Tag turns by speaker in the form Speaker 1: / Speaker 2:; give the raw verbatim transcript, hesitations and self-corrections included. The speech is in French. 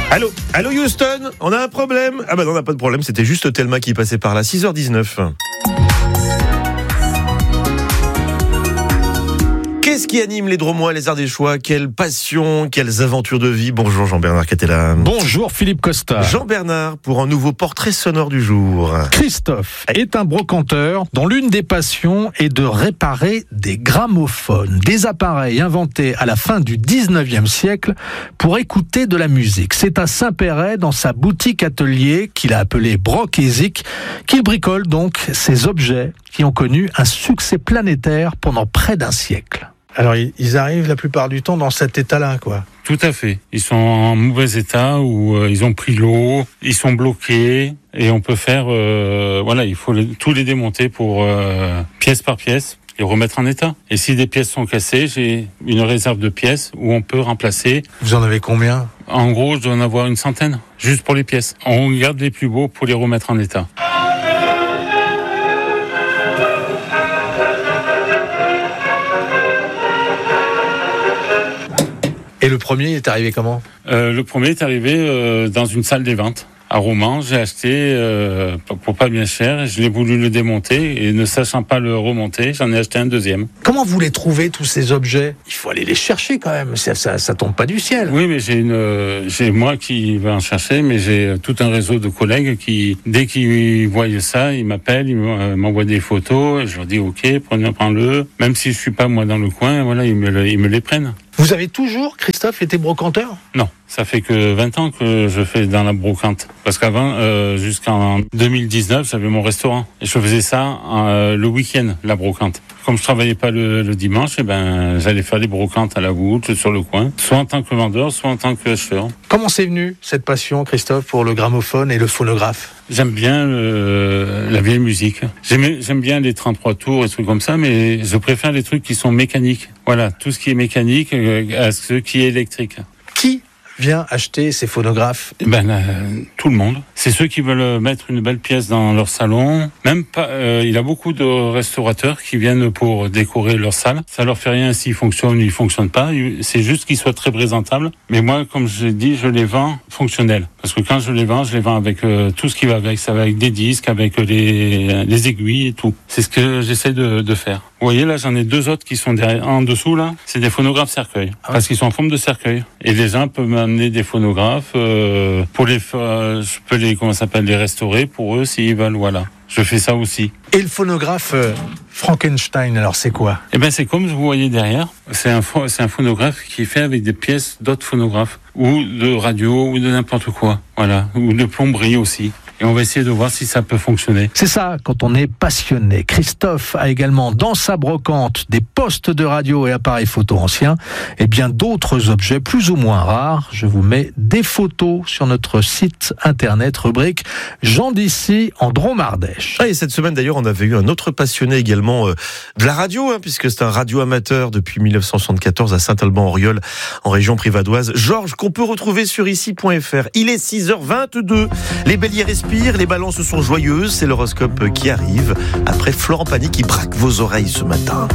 Speaker 1: Allô, allô Houston, on a un problème. Ah bah non, on n'a pas de problème, c'était juste Thelma qui passait par là, six heures dix-neuf. Qu'est-ce qui anime les Dromois, les Ardéchois? Quelle passion, quelles aventures de vie. Bonjour Jean-Bernard Catella.
Speaker 2: Bonjour Philippe Costa.
Speaker 1: Jean-Bernard pour un nouveau portrait sonore du jour.
Speaker 2: Christophe est un brocanteur dont l'une des passions est de réparer des gramophones, des appareils inventés à la fin du dix-neuvième siècle pour écouter de la musique. C'est à Saint-Péret, dans sa boutique atelier qu'il a appelée Broc et Zik, qu'il bricole donc ces objets qui ont connu un succès planétaire pendant près d'un siècle.
Speaker 3: Alors, ils arrivent la plupart du temps dans cet état-là, quoi.
Speaker 4: Tout à fait. Ils sont en mauvais état où euh, ils ont pris l'eau, ils sont bloqués et on peut faire, euh, voilà, il faut les, tous les démonter pour euh, pièce par pièce et remettre en état. Et si des pièces sont cassées, j'ai une réserve de pièces où on peut remplacer.
Speaker 3: Vous en avez combien ?
Speaker 4: En gros, je dois en avoir une centaine, juste pour les pièces. On garde les plus beaux pour les remettre en état.
Speaker 3: Et le premier est arrivé comment ?
Speaker 4: euh, Le premier est arrivé euh, dans une salle des ventes. À Romans, j'ai acheté euh, pour pas bien cher. Je l'ai voulu le démonter et ne sachant pas le remonter, j'en ai acheté un deuxième.
Speaker 3: Comment vous les trouvez, tous ces objets ? Il faut aller les chercher quand même, ça, ça, ça tombe pas du ciel.
Speaker 4: Oui, mais j'ai une, euh, j'ai moi qui vais en chercher, mais j'ai tout un réseau de collègues qui, dès qu'ils voient ça, ils m'appellent, ils m'envoient des photos, et je leur dis ok, prenez, prends-le. Même si je suis pas moi dans le coin, voilà, ils me, ils me les prennent.
Speaker 3: Vous avez toujours, Christophe, été brocanteur ?
Speaker 4: Non, ça fait que vingt ans que je fais dans la brocante. Parce qu'avant, euh, jusqu'en deux mille dix-neuf, j'avais mon restaurant. Et je faisais ça euh, le week-end, la brocante. Comme je travaillais pas le, le dimanche, eh ben, j'allais faire des brocantes à la voûte, sur le coin. Soit en tant que vendeur, soit en tant que acheteur.
Speaker 3: Comment c'est venu, cette passion, Christophe, pour le gramophone et le phonographe ?
Speaker 4: J'aime bien le, la vieille musique. J'aime, j'aime bien les trente-trois tours et trucs comme ça, mais je préfère les trucs qui sont mécaniques. Voilà, tout ce qui est mécanique à ce qui est électrique.
Speaker 3: Qui vient acheter ces phonographes ?
Speaker 4: Ben, là, tout le monde. C'est ceux qui veulent mettre une belle pièce dans leur salon. Même pas, euh, il y a beaucoup de restaurateurs qui viennent pour décorer leur salle. Ça leur fait rien s'ils fonctionnent ou ils fonctionnent pas. C'est juste qu'ils soient très présentables. Mais moi, comme je l'ai dit, je les vends fonctionnels. Parce que quand je les vends, je les vends avec euh, tout ce qui va avec. Ça va avec des disques, avec les, les aiguilles et tout. C'est ce que j'essaie de, de faire. Vous voyez, là, j'en ai deux autres qui sont derrière, en dessous, là. C'est des phonographes cercueils. Ah ouais. Parce qu'ils sont en forme de cercueil. Et les gens peuvent m'amener des phonographes, euh, pour les, euh, je peux les, comment ça s'appelle, les restaurer pour eux s'ils veulent, voilà. Je fais ça aussi.
Speaker 3: Et le phonographe euh, Frankenstein, alors c'est quoi ?
Speaker 4: Eh ben, c'est comme vous voyez derrière. C'est un, c'est un phonographe qui est fait avec des pièces d'autres phonographes. Ou de radio, ou de n'importe quoi. Voilà. Ou de plomberie aussi. Et on va essayer de voir si ça peut fonctionner.
Speaker 2: C'est ça, quand on est passionné. Christophe a également dans sa brocante des postes de radio et appareils photo anciens et bien d'autres objets plus ou moins rares. Je vous mets des photos sur notre site internet, rubrique Jean d'ici en Drôme-Ardèche.
Speaker 1: Ah, et cette semaine d'ailleurs, on avait eu un autre passionné également euh, de la radio, hein, puisque c'est un radio amateur depuis dix-neuf cent soixante-quatorze à Saint-Alban-en-Rieul, en région privadoise. Georges, qu'on peut retrouver sur ici point f r. Il est six heures vingt-deux. Les béliers respirent. Les balances sont joyeuses, c'est l'horoscope qui arrive après Florent Pagny qui braque vos oreilles ce matin.